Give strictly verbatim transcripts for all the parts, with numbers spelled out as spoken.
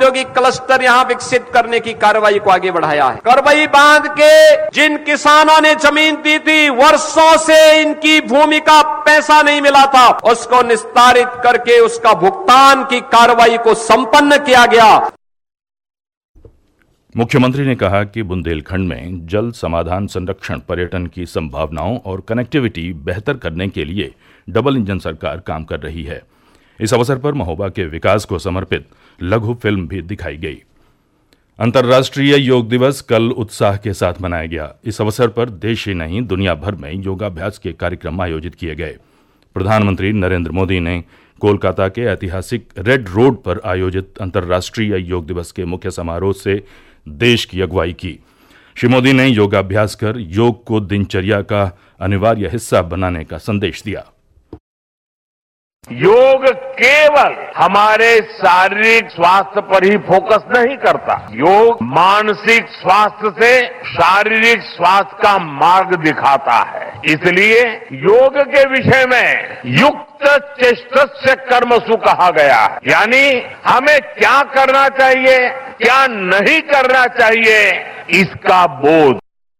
औद्योगिक क्लस्टर यहां विकसित करने की कार्रवाई को आगे बढ़ाया है। करबई बांध के जिन किसानों ने जमीन दी थी, वर्षों से इनकी भूमि का पैसा नहीं मिला था, उसको निस्तारित करके उसका भुगतान की कार्रवाई को संपन्न किया गया। मुख्यमंत्री ने कहा कि बुंदेलखंड में जल समाधान, संरक्षण, पर्यटन की संभावनाओं और कनेक्टिविटी बेहतर करने के लिए डबल इंजन सरकार काम कर रही है। इस अवसर पर महोबा के विकास को समर्पित लघु फिल्म भी दिखाई गई। अंतर्राष्ट्रीय योग दिवस कल उत्साह के साथ मनाया गया। इस अवसर पर देश ही नहीं दुनिया भर में योगाभ्यास के कार्यक्रम आयोजित किए गए। प्रधानमंत्री नरेंद्र मोदी ने कोलकाता के ऐतिहासिक रेड रोड पर आयोजित अंतर्राष्ट्रीय योग दिवस के मुख्य समारोह से देश की अगुवाई की। श्री मोदी ने योगाभ्यास कर योग को दिनचर्या का अनिवार्य हिस्सा बनाने का संदेश दिया। योग केवल हमारे शारीरिक स्वास्थ्य पर ही फोकस नहीं करता, योग मानसिक स्वास्थ्य से शारीरिक स्वास्थ्य का मार्ग दिखाता है। इसलिए योग के विषय में युक्त चेष्टस्य कर्मसु कहा गया है, यानी हमें क्या करना चाहिए, क्या नहीं करना चाहिए, इसका बोध।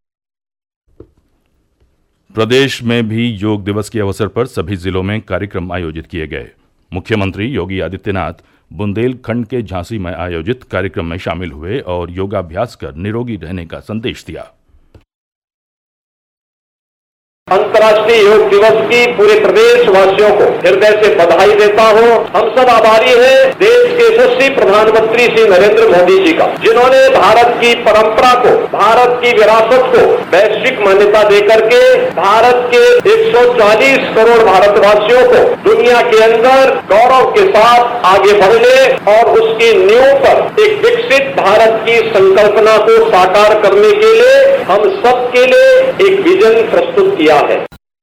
प्रदेश में भी योग दिवस के अवसर पर सभी जिलों में कार्यक्रम आयोजित किए गए। मुख्यमंत्री योगी आदित्यनाथ बुंदेलखंड के झांसी में आयोजित कार्यक्रम में शामिल हुए और योगाभ्यास कर निरोगी रहने का संदेश दिया। अंतर्राष्ट्रीय योग दिवस की पूरे प्रदेशवासियों को हृदय से बधाई देता हूं। हम सब आभारी हैं देश के यशस्वी प्रधानमंत्री श्री नरेंद्र मोदी जी का, जिन्होंने भारत की परंपरा को, भारत की विरासत को वैश्विक मान्यता देकर के भारत के एक सौ चालीस करोड़ भारतवासियों को दुनिया के अंदर गौरव के साथ आगे बढ़ने और उसकी नींव पर एक विकसित भारत की संकल्पना को साकार करने के लिए हम सबके लिए एक विजन प्रस्तुत किया है।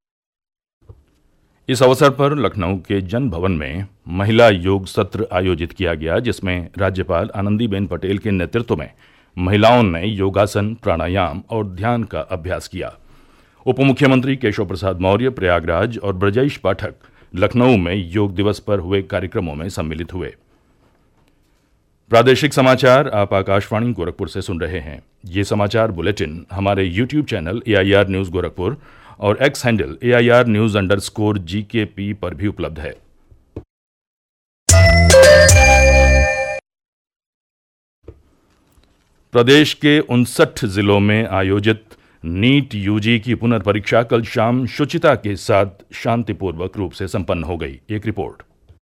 इस अवसर पर लखनऊ के जन भवन में महिला योग सत्र आयोजित किया गया, जिसमें राज्यपाल आनंदीबेन पटेल के नेतृत्व में महिलाओं ने योगासन, प्राणायाम और ध्यान का अभ्यास किया। उप मुख्यमंत्री केशव प्रसाद मौर्य प्रयागराज और ब्रजेश पाठक लखनऊ में योग दिवस पर हुए कार्यक्रमों में सम्मिलित हुए। प्रादेशिक समाचार आप आकाशवाणी गोरखपुर से सुन रहे हैं। ये समाचार बुलेटिन हमारे YouTube channel A I R news Gorakhpur और x handle A I R news under score जी के पी पर भी उपलब्ध है। प्रदेश के उनसठ जिलों में आयोजित नीट यूजी की पुनर्परीक्षा कल शाम शुचिता के साथ शांतिपूर्वक रूप से संपन्न हो गई। एक रिपोर्ट।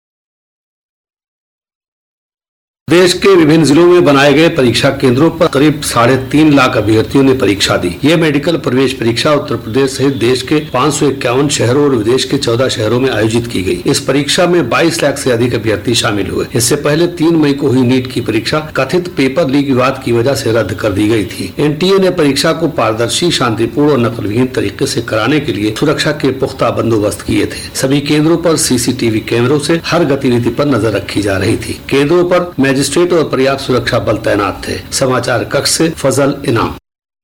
देश के विभिन्न जिलों में बनाए गए परीक्षा केंद्रों पर करीब साढ़े तीन लाख अभ्यर्थियों ने परीक्षा दी। ये मेडिकल प्रवेश परीक्षा उत्तर प्रदेश सहित देश के पाँच सौ इक्यावन शहरों और विदेश के चौदह शहरों में आयोजित की गई। इस परीक्षा में बाईस लाख से अधिक अभ्यर्थी शामिल हुए। इससे पहले तीन मई को हुई नीट की परीक्षा कथित पेपर लीक विवाद की वजह से रद्द कर दी गई थी। एन टी ए ने परीक्षा को पारदर्शी, शांतिपूर्ण और नकलविहीन तरीके से कराने के लिए सुरक्षा के पुख्ता बंदोबस्त किए थे। सभी केंद्रों पर सी सी टी वी कैमरों से हर गतिविधि पर नजर रखी जा रही थी। केंद्रों पर मजिस्ट्रेट और पर्याप्त सुरक्षा बल तैनात थे। समाचार कक्ष से फजल इनाम।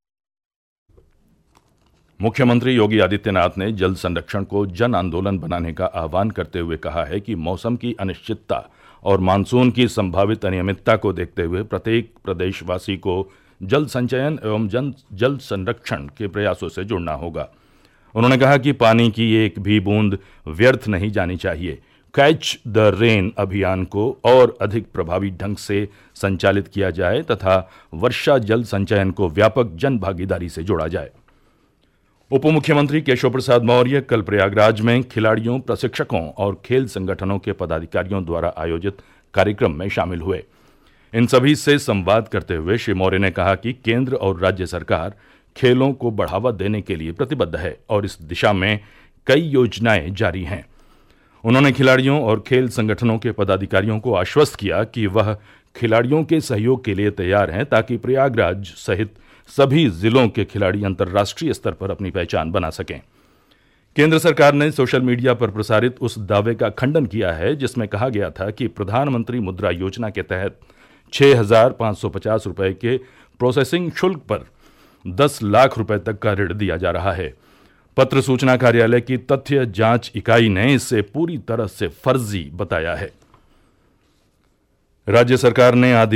मुख्यमंत्री योगी आदित्यनाथ ने जल संरक्षण को जन आंदोलन बनाने का आह्वान करते हुए कहा है कि मौसम की अनिश्चितता और मानसून की संभावित अनियमितता को देखते हुए प्रत्येक प्रदेशवासी को जल संचयन एवं जन जल संरक्षण के प्रयासों से जुड़ना होगा। उन्होंने कहा कि पानी की एक भी बूंद व्यर्थ नहीं जानी चाहिए। कैच द रेन अभियान को और अधिक प्रभावी ढंग से संचालित किया जाए तथा वर्षा जल संचयन को व्यापक जन भागीदारी से जोड़ा जाए। उप मुख्यमंत्री केशव प्रसाद मौर्य कल प्रयागराज में खिलाड़ियों, प्रशिक्षकों और खेल संगठनों के पदाधिकारियों द्वारा आयोजित कार्यक्रम में शामिल हुए। इन सभी से संवाद करते हुए श्री मौर्य ने कहा कि केंद्र और राज्य सरकार खेलों को बढ़ावा देने के लिए प्रतिबद्ध है और इस दिशा में कई योजनाएं जारी हैं। उन्होंने खिलाड़ियों और खेल संगठनों के पदाधिकारियों को आश्वस्त किया कि वह खिलाड़ियों के सहयोग के लिए तैयार हैं ताकि प्रयागराज सहित सभी जिलों के खिलाड़ी अंतर्राष्ट्रीय स्तर पर अपनी पहचान बना सकें। केंद्र सरकार ने सोशल मीडिया पर प्रसारित उस दावे का खंडन किया है जिसमें कहा गया था कि प्रधानमंत्री मुद्रा योजना के तहत छह हजार पाँच सौ पचास रुपये के प्रोसेसिंग शुल्क पर दस लाख रुपए तक का ऋण दिया जा रहा है। पत्र सूचना कार्यालय की तथ्य जांच इकाई ने इसे पूरी तरह से फर्जी बताया है। राज्य सरकार ने आदि